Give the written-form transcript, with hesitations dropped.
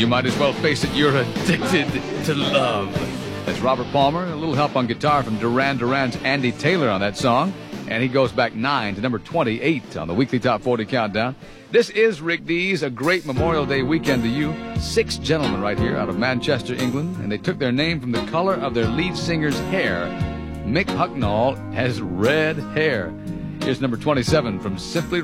You might as well face it, you're addicted to love. That's Robert Palmer. A little help on guitar from Duran Duran's Andy Taylor on that song. And he goes back 9 to number 28 on the weekly Top 40 Countdown. This is Rick Dees. A great Memorial Day weekend to you. 6 gentlemen right here out of Manchester, England. And they took their name from the color of their lead singer's hair. Mick Hucknall has red hair. Here's number 27 from Simply